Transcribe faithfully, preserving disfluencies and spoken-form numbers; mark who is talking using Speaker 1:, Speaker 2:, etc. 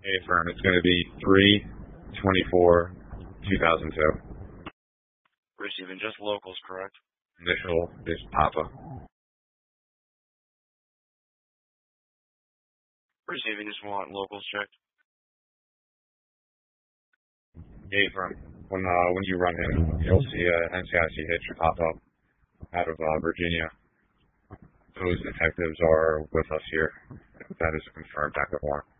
Speaker 1: Hey, firm. It's going to be three twenty-four two thousand two.
Speaker 2: Receiving just locals, correct?
Speaker 1: Initial is Papa.
Speaker 2: Receiving just want locals checked.
Speaker 1: Hey, firm. When uh, when you run in, you'll see a N C I C hitch pop up out of uh, Virginia. Those detectives are with us here. That is a confirmed backup warrant.